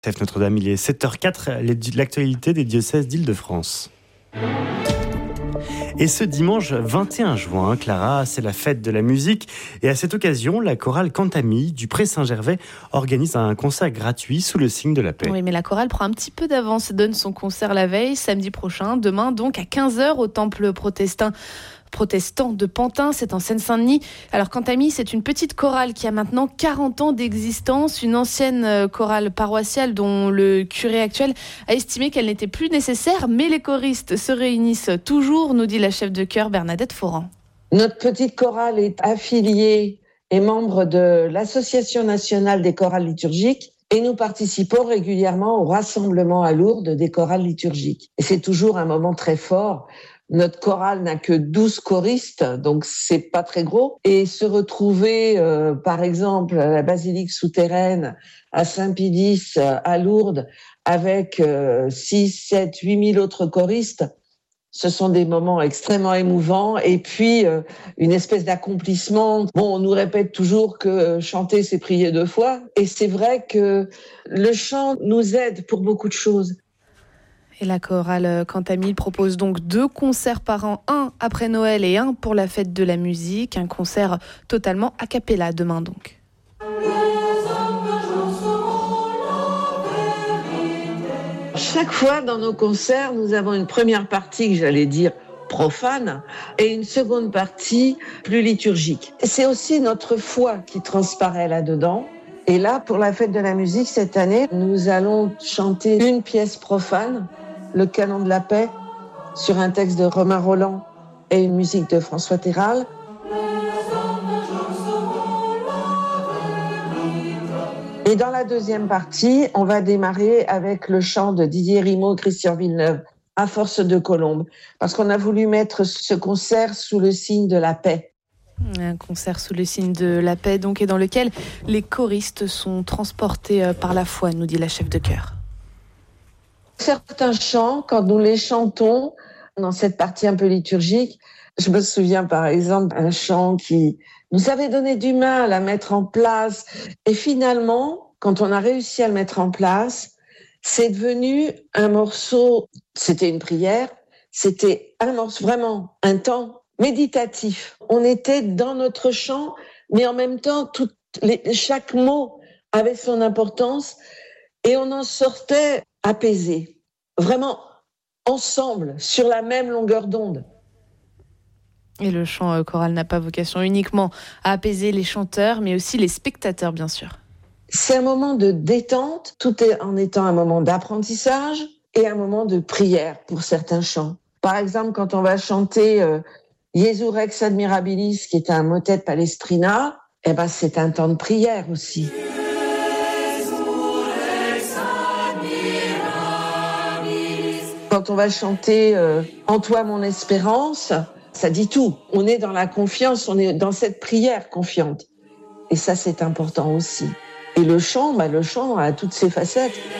Chef Notre-Dame, il est 7h04, l'actualité des diocèses d'Île-de-France. Et ce dimanche 21 juin, Clara, c'est la fête de la musique. Et à cette occasion, la chorale Cantami du Pré Saint-Gervais organise un concert gratuit sous le signe de la paix. Oui, mais la chorale prend un petit peu d'avance et donne son concert la veille, samedi prochain, demain donc à 15h au temple protestant de Pantin, c'est en Seine-Saint-Denis. Alors Cantami, c'est une petite chorale qui a maintenant 40 ans d'existence, une ancienne chorale paroissiale dont le curé actuel a estimé qu'elle n'était plus nécessaire, mais les choristes se réunissent toujours, nous dit la chef de chœur Bernadette Foran. Notre petite chorale est affiliée et membre de l'Association nationale des chorales liturgiques et nous participons régulièrement au rassemblement à Lourdes des chorales liturgiques. Et c'est toujours un moment très fort. Notre chorale n'a que 12 choristes, donc c'est pas très gros. Et se retrouver, par exemple, à la basilique souterraine, à Saint-Pidis, à Lourdes, avec 6, 7, 8 000 autres choristes, ce sont des moments extrêmement émouvants. Et puis, une espèce d'accomplissement. Bon, on nous répète toujours que chanter, c'est prier 2 fois. Et c'est vrai que le chant nous aide pour beaucoup de choses. Et la chorale Cantami propose donc 2 concerts par an, un après Noël et un pour la fête de la musique. Un concert totalement a cappella demain donc. Chaque fois dans nos concerts, nous avons une première partie que j'allais dire profane et une seconde partie plus liturgique. C'est aussi notre foi qui transparaît là-dedans. Et là, pour la fête de la musique, cette année, nous allons chanter une pièce profane, le Canon de la paix, sur un texte de Romain Rolland et une musique de François Terral. Et dans la deuxième partie, on va démarrer avec le chant de Didier Rimaud, Christian Villeneuve, à force de colombe, parce qu'on a voulu mettre ce concert sous le signe de la paix. Un concert sous le signe de la paix, donc, et dans lequel les choristes sont transportés par la foi, nous dit la chef de chœur. Certains chants, quand nous les chantons, dans cette partie un peu liturgique, je me souviens par exemple un chant qui nous avait donné du mal à mettre en place. Et finalement, quand on a réussi à le mettre en place, c'est devenu un morceau, c'était une prière, c'était un morceau, vraiment un temps méditatif. On était dans notre chant, mais en même temps, chaque mot avait son importance et on en sortait apaisé, vraiment ensemble, sur la même longueur d'onde. Et le chant choral n'a pas vocation uniquement à apaiser les chanteurs, mais aussi les spectateurs, bien sûr. C'est un moment de détente, tout est en étant un moment d'apprentissage et un moment de prière pour certains chants. Par exemple, quand on va chanter Jesu Rex Admirabilis, qui est un motet de Palestrina, eh ben, c'est un temps de prière aussi. Quand on va chanter En toi mon espérance, ça dit tout. On est dans la confiance, on est dans cette prière confiante. Et ça, c'est important aussi. Et le chant a toutes ses facettes.